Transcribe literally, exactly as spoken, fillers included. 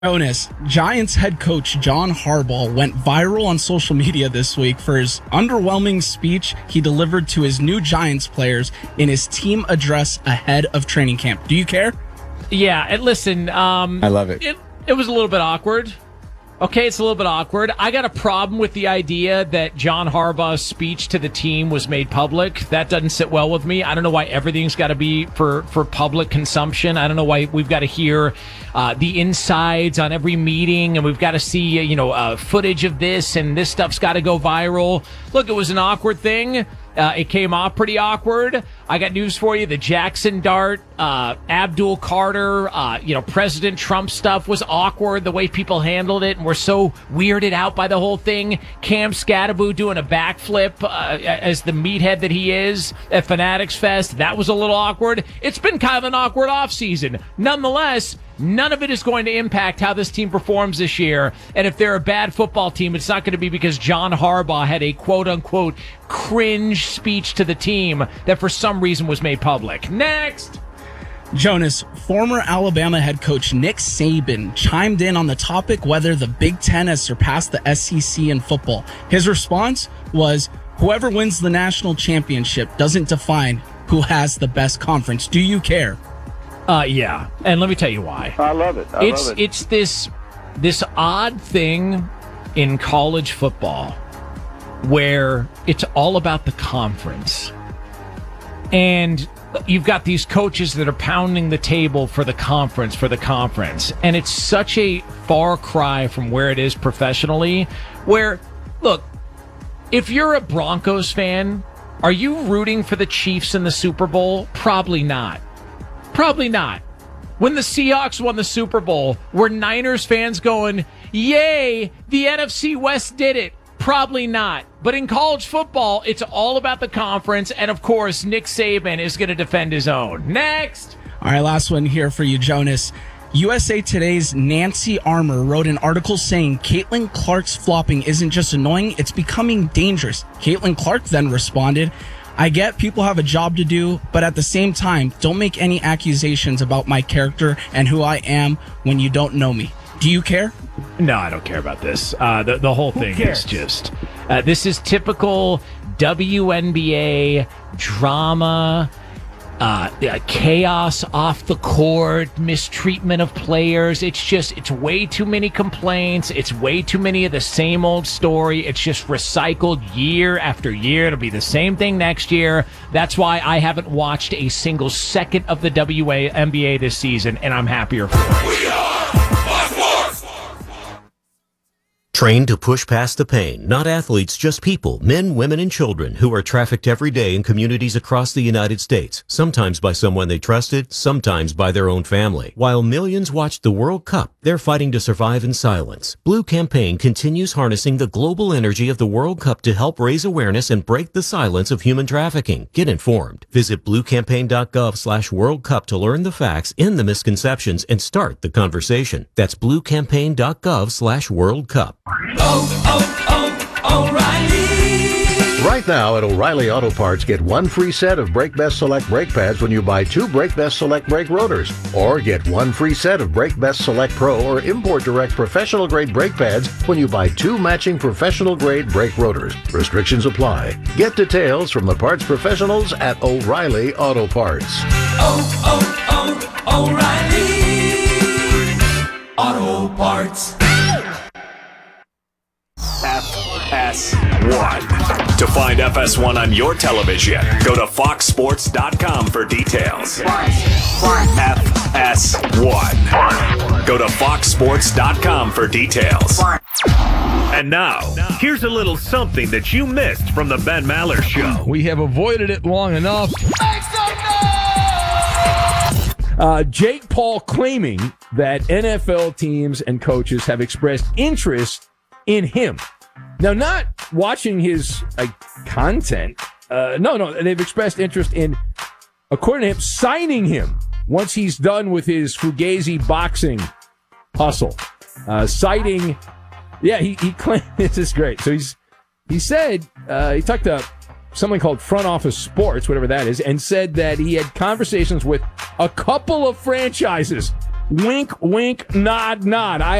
Jonas, Giants head coach John Harbaugh went viral on social media this week for his underwhelming speech he delivered to his new Giants players in his team address ahead of training camp. Do you care? Yeah, and listen, um, I love it. it. It was a little bit awkward. Okay, it's a little bit awkward. I got a problem with the idea that John Harbaugh's speech to the team was made public. That doesn't sit well with me. I don't know why everything's got to be for, for public consumption. I don't know why we've got to hear uh, the insides on every meeting, and we've got to see, uh, you know, uh, footage of this, and this stuff's got to go viral. Look, it was an awkward thing. Uh, it came off pretty awkward. I got news for you. The Jackson Dart, uh, Abdul Carter, uh, you know, President Trump stuff was awkward. The way people handled it and were so weirded out by the whole thing. Cam Scatterbo doing a backflip uh, as the meathead that he is at Fanatics Fest. That was a little awkward. It's been kind of an awkward offseason. Nonetheless, none of it is going to impact how this team performs this year. And if they're a bad football team, it's not going to be because John Harbaugh had a quote-unquote cringe speech to the team that for some reason was made public. Next! Jonas, former Alabama head coach Nick Saban chimed in on the topic whether the Big Ten has surpassed the S E C in football. His response was, whoever wins the national championship doesn't define who has the best conference. Do you care? Uh, yeah, and let me tell you why. I love it. I it's love it. it's this this odd thing in college football where it's all about the conference, and you've got these coaches that are pounding the table for the conference, for the conference, and it's such a far cry from where it is professionally. Where, look, if you're a Broncos fan, are you rooting for the Chiefs in the Super Bowl? Probably not. Probably not. When the Seahawks won the Super Bowl, were Niners fans going, yay, the N F C West did it? Probably not. But in college football, it's all about the conference, and of course, Nick Saban is going to defend his own. Next! All right, last one here for you, Jonas. U S A Today's Nancy Armour wrote an article saying Caitlin Clark's flopping isn't just annoying, it's becoming dangerous. Caitlin Clark then responded, I get people have a job to do, but at the same time, don't make any accusations about my character and who I am when you don't know me. Do you care? No, I don't care about this. Uh, the, the whole thing is just... Uh, this is typical W N B A drama, uh, chaos off the court, mistreatment of players. It's just, it's way too many complaints. It's way too many of the same old story. It's just recycled year after year. It'll be the same thing next year. That's why I haven't watched a single second of the W N B A this season, and I'm happier for it. We are Trained to push past the pain, not athletes, just people, men, women, and children who are trafficked every day in communities across the United States, sometimes by someone they trusted, sometimes by their own family. While millions watched the World Cup, they're fighting to survive in silence. Blue Campaign continues harnessing the global energy of the World Cup to help raise awareness and break the silence of human trafficking. Get informed. Visit bluecampaign.gov slash World Cup to learn the facts, end the misconceptions, and start the conversation. That's bluecampaign.gov slash World Cup. Oh, oh, O'Reilly! Right now at O'Reilly Auto Parts, get one free set of Brake Best Select brake pads when you buy two Brake Best Select brake rotors. Or get one free set of Brake Best Select Pro or Import Direct professional grade brake pads when you buy two matching professional grade brake rotors. Restrictions apply. Get details from the parts professionals at O'Reilly Auto Parts. Oh, oh, oh, O'Reilly! Auto Parts. F S one. To find F S one on your television, go to fox sports dot com for details. F S one. Go to fox sports dot com for details. And now, here's a little something that you missed from the Ben Maller Show. We have avoided it long enough. Uh, Jake Paul claiming that N F L teams and coaches have expressed interest in him. Now, not watching his like, content. Uh, no, no, they've expressed interest in, according to him, signing him once he's done with his Fugazi boxing hustle. Uh, citing, yeah, he, he claimed, this is great. So he's he said, uh, he talked to something called Front Office Sports, whatever that is, and said that he had conversations with a couple of franchises Wink, wink, nod, nod. I